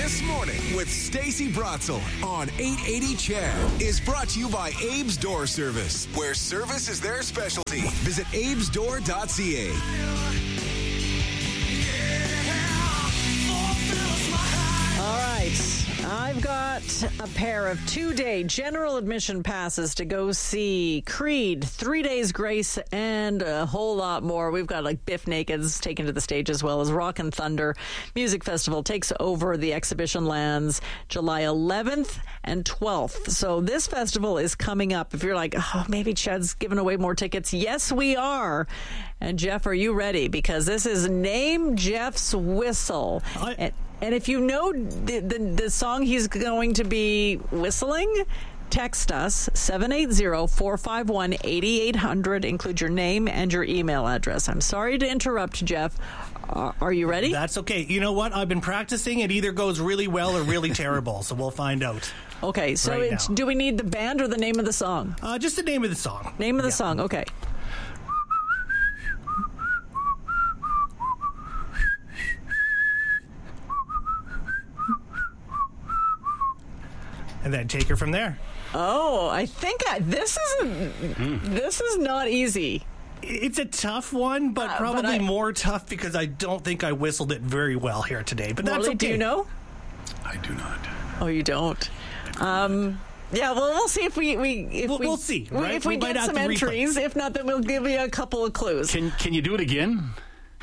This Morning with Stacey Brotzel on 880 Chad is brought to you by Abe's Door Service, where service is their specialty. Visit abesdoor.ca. All right. I've got a pair of 2-day general admission passes to go see Creed, 3 Days Grace, and a whole lot more. We've got like Biff Naked's taken to the stage, as well as Rock and Thunder Music Festival takes over the exhibition lands July 11th and 12th. So this festival is coming up. If you're like, oh, maybe Chad's giving away more tickets. Yes, we are. And Jeff, are you ready? Because this is Name Jeff's Whistle. And if you know the song he's going to be whistling, text us 780-451-8800. Include your name and your email address. I'm sorry to interrupt, Jeff. Are you ready? That's okay. You know what? I've been practicing. It either goes really well or really terrible, so we'll find out. Okay, so do we need the band or the name of the song? Just the name of the song. Name of the song, okay. And then take her from there. Oh, I think this is not easy. It's a tough one, but probably more tough because I don't think I whistled it very well here today. But that's okay. Do you know? I do not. Oh, you don't. Yeah, well, we'll see if we'll see. Right? If we get some entries. If not, then we'll give you a couple of clues. Can you do it again?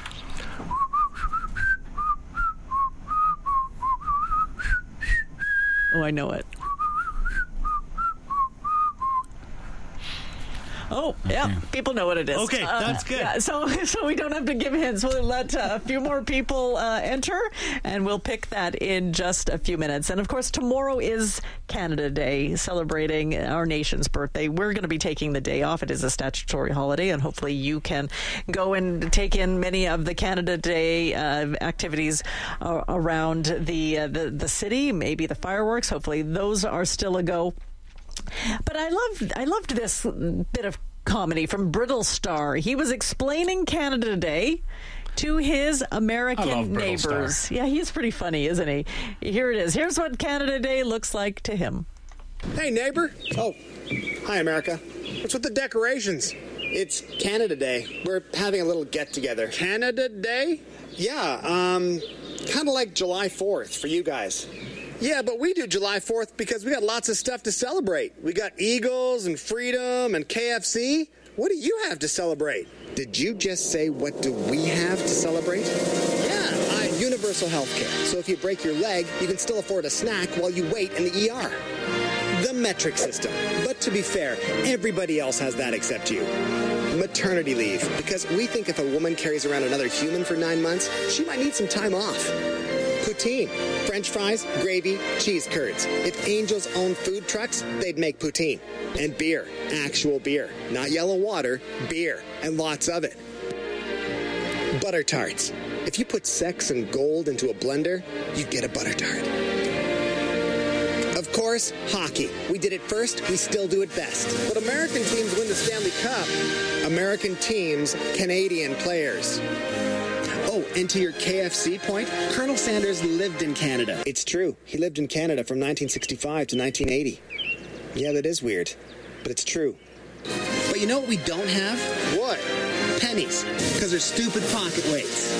Oh, I know it. Oh, yeah, people know what it is. Okay, that's good. Yeah, so we don't have to give hints. We'll let a few more people enter, and we'll pick that in just a few minutes. And, of course, tomorrow is Canada Day, celebrating our nation's birthday. We're going to be taking the day off. It is a statutory holiday, and hopefully you can go and take in many of the Canada Day activities around the city, maybe the fireworks. Hopefully those are still a go. But I loved this bit of comedy from Brittle Star. He was explaining Canada Day to his American neighbors. Yeah, he's pretty funny, isn't he? Here it is. Here's what Canada Day looks like to him. Hey, neighbor. Oh, hi, America. What's with the decorations? It's Canada Day. We're having a little get-together. Canada Day? Yeah, kind of like July 4th for you guys. Yeah, but we do July 4th because we got lots of stuff to celebrate. We got Eagles and freedom and KFC. What do you have to celebrate? Did you just say, what do we have to celebrate? Yeah, universal health care. So if you break your leg, you can still afford a snack while you wait in the ER. The metric system. But to be fair, everybody else has that except you. Maternity leave. Because we think if a woman carries around another human for 9 months, she might need some time off. Poutine, French fries, gravy, cheese curds. If Angels owned food trucks, they'd make poutine. And beer, actual beer. Not yellow water, beer, and lots of it. Butter tarts. If you put sex and gold into a blender, you get a butter tart. Of course, hockey. We did it first, we still do it best. But American teams win the Stanley Cup. American teams, Canadian players. Oh, and to your KFC point, Colonel Sanders lived in Canada. It's true. He lived in Canada from 1965 to 1980. Yeah, that is weird, but it's true. But you know what we don't have? What? Pennies, because they're stupid pocket weights.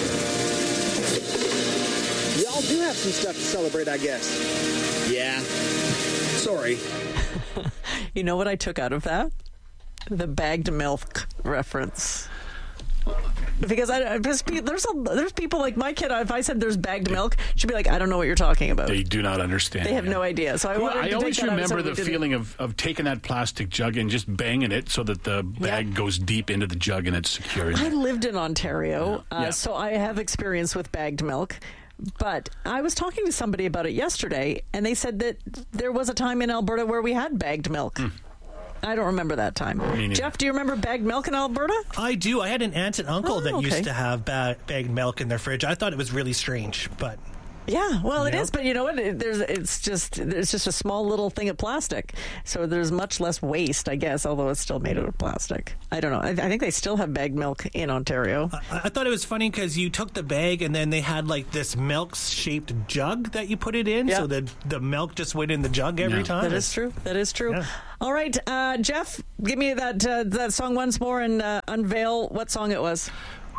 Y'all do have some stuff to celebrate, I guess. Yeah. Sorry. You know what I took out of that? The bagged milk reference. Because there's people like my kid. If I said there's bagged milk, she'd be like, I don't know what you're talking about. They do not understand. They have no idea. So I always remember the feeling of taking that plastic jug and just banging it so that the bag goes deep into the jug and it's secure. I lived in Ontario, so I have experience with bagged milk. But I was talking to somebody about it yesterday, and they said that there was a time in Alberta where we had bagged milk. I don't remember that time. Jeff, do you remember bagged milk in Alberta? I do. I had an aunt and uncle that used to have bagged milk in their fridge. I thought it was really strange, but Yeah, well, it is, but you know what? It's just a small little thing of plastic, so there's much less waste, I guess. Although it's still made out of plastic. I don't know. I think they still have bag milk in Ontario. I thought it was funny because you took the bag and then they had like this milk-shaped jug that you put it in, so that the milk just went in the jug every time. That is true. That is true. Yeah. All right, Jeff, give me that song once more and unveil what song it was.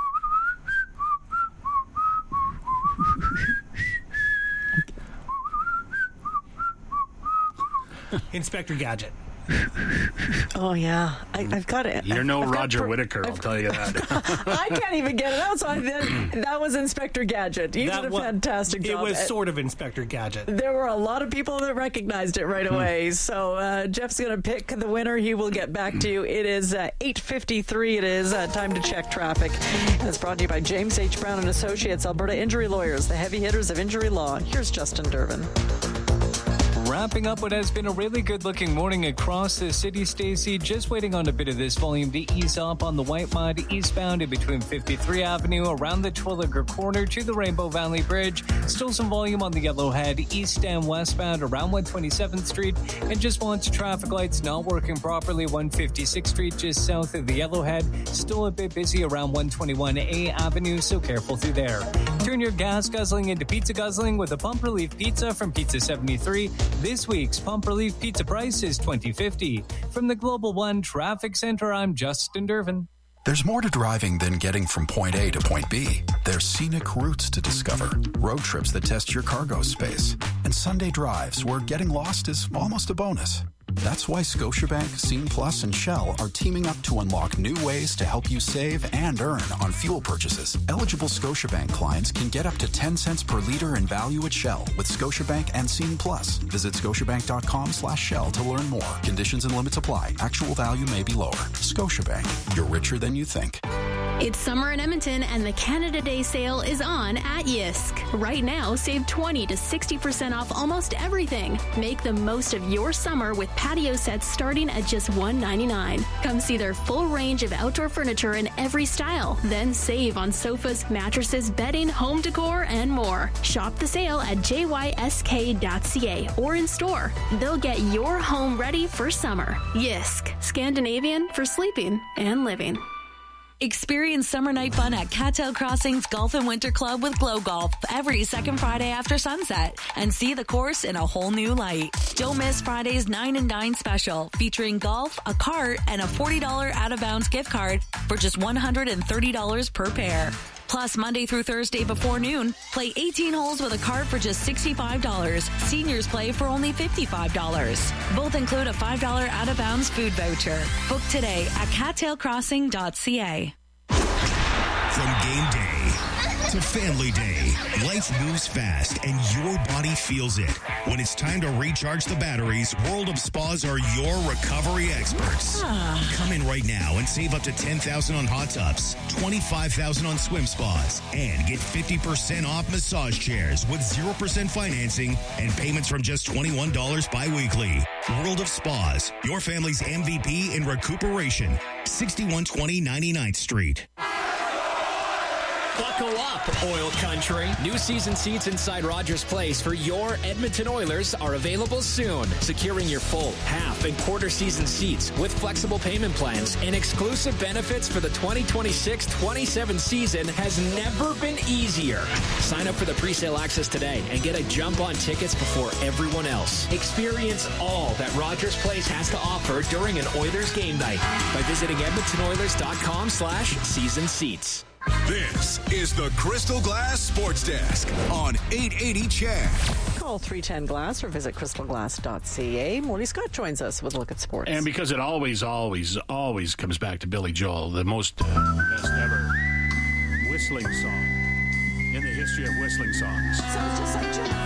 Inspector Gadget. Oh, yeah. I've got it. You're no Roger Whittaker, I'll tell you that. I can't even get it out, so that was Inspector Gadget. You did a fantastic job. It was sort of Inspector Gadget. There were a lot of people that recognized it right away. So Jeff's going to pick the winner. He will get back to you. It is 8:53. It is time to check traffic. It's brought to you by James H. Brown & Associates, Alberta Injury Lawyers, the heavy hitters of injury law. Here's Justin Durbin. Wrapping up what has been a really good-looking morning across the city, Stacey. Just waiting on a bit of this volume to ease up on the White Mud eastbound in between 53 Avenue around the Twilliger Corner to the Rainbow Valley Bridge. Still some volume on the Yellowhead east and westbound around 127th Street. And just once traffic lights not working properly, 156th Street just south of the Yellowhead. Still a bit busy around 121A Avenue, so careful through there. Turn your gas guzzling into pizza guzzling with a Pump Relief Pizza from Pizza 73. This week's Pump Relief Pizza price is $20.50. From the Global One Traffic Center, I'm Justin Durbin. There's more to driving than getting from point A to point B. There's scenic routes to discover, road trips that test your cargo space, and Sunday drives where getting lost is almost a bonus. That's why Scotiabank, Scene Plus, and Shell are teaming up to unlock new ways to help you save and earn on fuel purchases. Eligible Scotiabank clients can get up to 10 cents per liter in value at Shell with Scotiabank and Scene Plus. Visit scotiabank.com/Shell to learn more. Conditions and limits apply. Actual value may be lower. Scotiabank. You're richer than you think. It's summer in Edmonton and the Canada Day sale is on at Yisk. Right now, save 20 to 60% off almost everything. Make the most of your summer with patio sets starting at just $199. Come see their full range of outdoor furniture in every style. Then save on sofas, mattresses, bedding, home decor, and more. Shop the sale at jysk.ca or in store. They'll get your home ready for summer. Yisk, Scandinavian for sleeping and living. Experience summer night fun at Cattail Crossings Golf and Winter Club with Glow Golf every second Friday after sunset and see the course in a whole new light. Don't miss Friday's 9 and Dine special featuring golf, a cart, and a $40 out-of-bounds gift card for just $130 per pair. Plus, Monday through Thursday before noon, play 18 holes with a cart for just $65. Seniors play for only $55. Both include a $5 out-of-bounds food voucher. Book today at cattailcrossing.ca. From game day to family day, life moves fast and your body feels it. When it's time to recharge the batteries, World of Spas are your recovery experts. Come in right now and save up to $10,000 on hot tubs, $25,000 on swim spas, and get 50% off massage chairs with 0% financing and payments from just $21 bi-weekly. World of Spas, your family's MVP in recuperation. 6120 99th Street. Buckle up, Oil Country. New season seats inside Rogers Place for your Edmonton Oilers are available soon. Securing your full, half, and quarter season seats with flexible payment plans and exclusive benefits for the 2026-27 season has never been easier. Sign up for the pre-sale access today and get a jump on tickets before everyone else. Experience all that Rogers Place has to offer during an Oilers game night by visiting EdmontonOilers.com/season seats. This is the Crystal Glass Sports Desk on 880 CHED. Call 310-GLASS or visit crystalglass.ca. Morley Scott joins us with a look at sports. And because it always comes back to Billy Joel, the most best ever whistling song in the history of whistling songs. Sounds just like Jeff.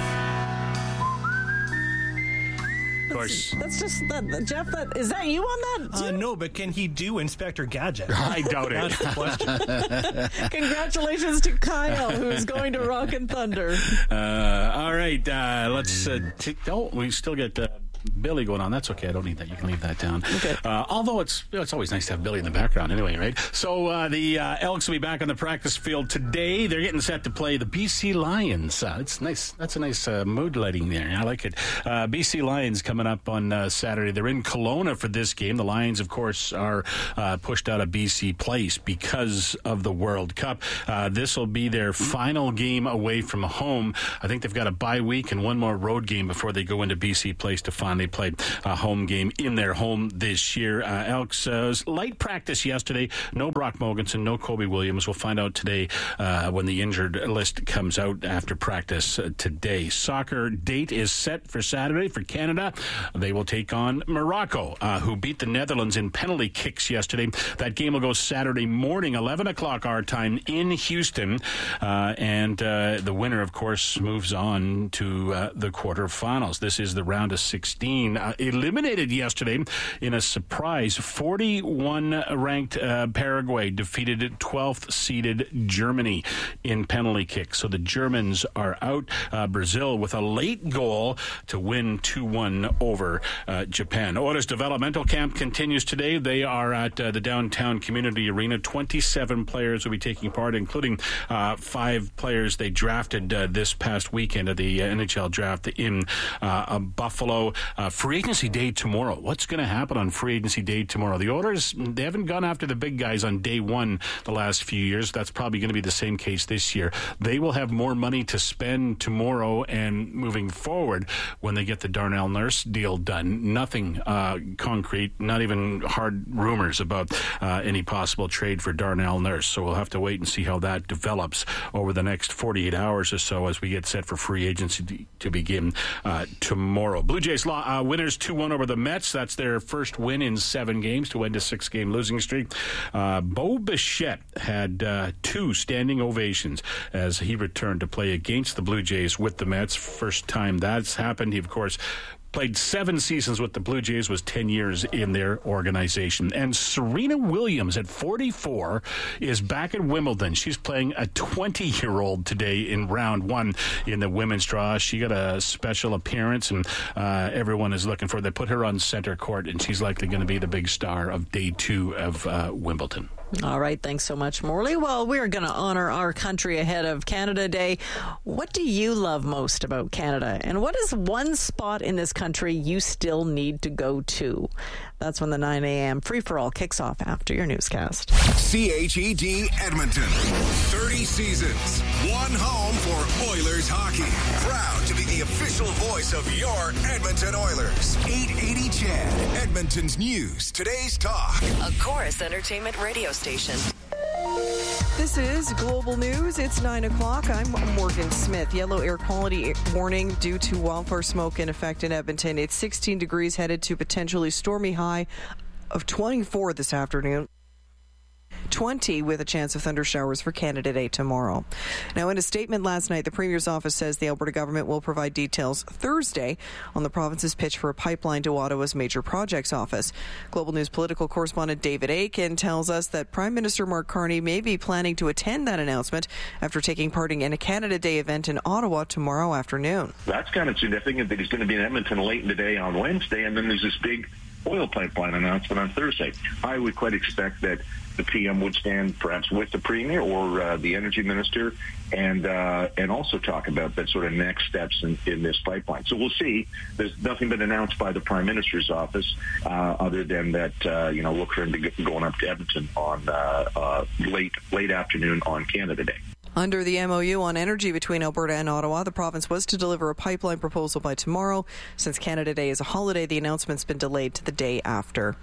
Of course. That's just that, Jeff. Is that you on that? No, but can he do Inspector Gadget? I doubt it. That's the question. Congratulations to Kyle, who is going to Rock and Thunder. All right, let's. We still get Billy going on. That's okay. I don't need that. You can leave that down. Okay. Although it's always nice to have Billy in the background anyway, right? So the Elks will be back on the practice field today. They're getting set to play the BC Lions. It's nice. That's a nice mood lighting there. I like it. BC Lions coming up on Saturday. They're in Kelowna for this game. The Lions, of course, are pushed out of BC Place because of the World Cup. This will be their final game away from home. I think they've got a bye week and one more road game before they go into BC Place to finally play a home game in their home this year. Elks light practice yesterday. No Brock Mogensen, no Kobe Williams. We'll find out today when the injured list comes out after practice today. Soccer date is set for Saturday for Canada. They will take on Morocco, who beat the Netherlands in penalty kicks yesterday. That game will go Saturday morning, 11 o'clock our time in Houston. And the winner, of course, moves on to the quarterfinals. This is the round of 16. Eliminated yesterday in a surprise. 41-ranked Paraguay defeated 12th-seeded Germany in penalty kicks. So the Germans are out. Brazil with a late goal to win 2-1 over Japan. Oilers developmental camp continues today. They are at the downtown community arena. 27 players will be taking part, including 5 players they drafted this past weekend of the NHL draft in Buffalo. Free agency day tomorrow. What's going to happen on free agency day tomorrow? The Oilers, they haven't gone after the big guys on day one the last few years. That's probably going to be the same case this year. They will have more money to spend tomorrow and moving forward when they get the Darnell Nurse deal done. Nothing concrete, not even hard rumors about any possible trade for Darnell Nurse. So we'll have to wait and see how that develops over the next 48 hours or so as we get set for free agency to begin tomorrow. Blue Jays winners 2-1 over the Mets. That's their first win in 7 games to end a 6-game losing streak. Bo Bichette had 2 standing ovations as he returned to play against the Blue Jays with the Mets. First time that's happened. He, of course, played 7 seasons with the Blue Jays, was 10 years in their organization. And Serena Williams at 44 is back at Wimbledon. She's playing a 20-year-old today in round 1 in the women's draw. She got a special appearance, and everyone is looking for her. They put her on center court, and she's likely going to be the big star of day 2 of Wimbledon. All right. Thanks so much, Morley. Well, we're going to honor our country ahead of Canada Day. What do you love most about Canada? And what is one spot in this country you still need to go to? That's when the 9 a.m. free-for-all kicks off after your newscast. CHED Edmonton. 30 seasons. One home for Oilers hockey. Proud to be the official voice of your Edmonton Oilers. 880 CHED. Edmonton's news. Today's talk. A Chorus Entertainment radio station. This is Global News. It's 9 o'clock. I'm Morgan Smith. Yellow air quality warning due to wildfire smoke in effect in Edmonton. It's 16 degrees, headed to potentially stormy high of 24 this afternoon. 20 with a chance of thunder showers for Canada Day tomorrow. Now, in a statement last night, the Premier's office says the Alberta government will provide details Thursday on the province's pitch for a pipeline to Ottawa's major projects office. Global News political correspondent David Akin tells us that Prime Minister Mark Carney may be planning to attend that announcement after taking part in a Canada Day event in Ottawa tomorrow afternoon. That's kind of significant that he's going to be in Edmonton late in the day on Wednesday, and then there's this big oil pipeline announcement on Thursday. I would quite expect that the PM would stand perhaps with the Premier or the Energy Minister and also talk about that sort of next steps in this pipeline. So we'll see. There's nothing been announced by the Prime Minister's office other than that, look for him to get going up to Edmonton on late afternoon on Canada Day. Under the MOU on energy between Alberta and Ottawa, the province was to deliver a pipeline proposal by tomorrow. Since Canada Day is a holiday, the announcement's been delayed to the day after.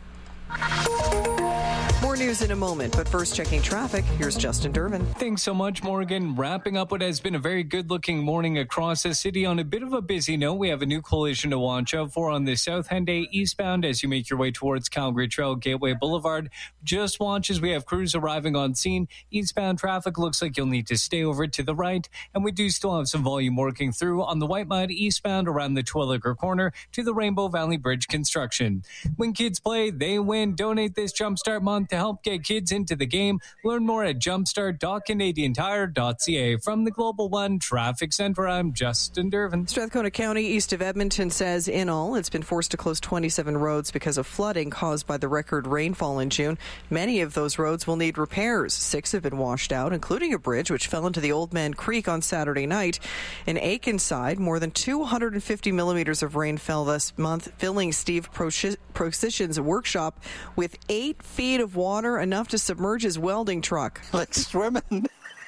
More news in a moment, but first checking traffic. Here's Justin Durbin. Thanks so much, Morgan. Wrapping up what has been a very good-looking morning across the city. On a bit of a busy note, we have a new collision to watch out for on the South Henday eastbound as you make your way towards Calgary Trail Gateway Boulevard. Just watch as we have crews arriving on scene. Eastbound traffic looks like you'll need to stay over to the right, and we do still have some volume working through on the Whitemud eastbound around the Twilliger Corner to the Rainbow Valley Bridge construction. When kids play, they win. Donate this Jumpstart Month to help get kids into the game. Learn more at jumpstart.canadiantire.ca. From the Global One Traffic Center, I'm Justin Dervin. Strathcona County, east of Edmonton, says in all, it's been forced to close 27 roads because of flooding caused by the record rainfall in June. Many of those roads will need repairs. 6 have been washed out, including a bridge which fell into the Old Man Creek on Saturday night. In Aikenside, more than 250 millimeters of rain fell this month, filling Steve Procision's workshop with 8 feet of water, enough to submerge his welding truck. Like swimming.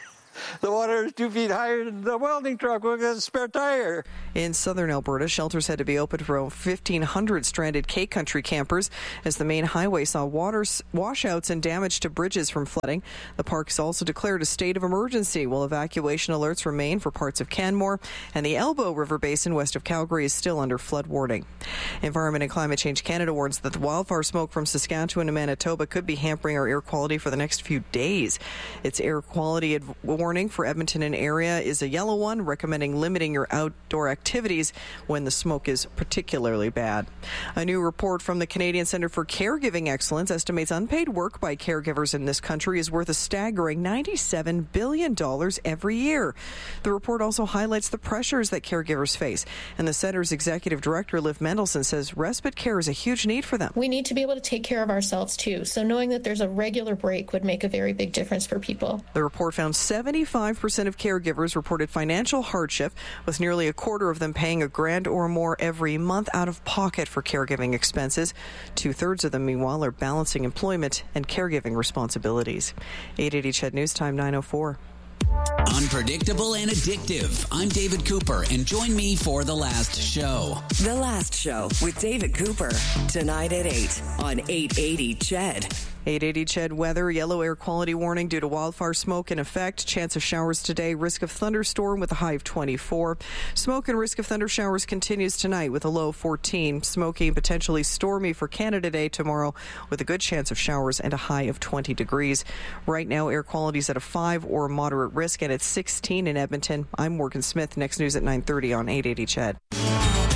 The water is 2 feet higher than the welding truck. We'll get a spare tire. In southern Alberta, shelters had to be opened for 1,500 stranded K Country campers as the main highway saw washouts and damage to bridges from flooding. The parks also declared a state of emergency, while evacuation alerts remain for parts of Canmore, and the Elbow River Basin west of Calgary is still under flood warning. Environment and Climate Change Canada warns that the wildfire smoke from Saskatchewan and Manitoba could be hampering our air quality for the next few days. Its air quality warning for Edmonton and area is a yellow one, recommending limiting your outdoor activities when the smoke is particularly bad. A new report from the Canadian Centre for Caregiving Excellence estimates unpaid work by caregivers in this country is worth a staggering $97 billion every year. The report also highlights the pressures that caregivers face, and the Centre's Executive Director, Liv Mendelson, says respite care is a huge need for them. We need to be able to take care of ourselves too, so knowing that there's a regular break would make a very big difference for people. The report found 75% of caregivers reported financial hardship, with nearly a quarter of them paying $1,000 or more every month out of pocket for caregiving expenses. 2/3 of them, meanwhile, are balancing employment and caregiving responsibilities. 880 CHED News Time 9:04. Unpredictable and addictive. I'm David Cooper, and join me for The Last Show. The Last Show with David Cooper. Tonight at 8 on 880 CHED. 880 CHED weather, yellow air quality warning due to wildfire smoke in effect. Chance of showers today, risk of thunderstorm with a high of 24. Smoke and risk of thunder showers continues tonight with a low of 14. Smoky and potentially stormy for Canada Day tomorrow with a good chance of showers and a high of 20 degrees. Right now, air quality is at a 5 or moderate risk, and it's 16 in Edmonton. I'm Morgan Smith. Next news at 9:30 on 880 CHED.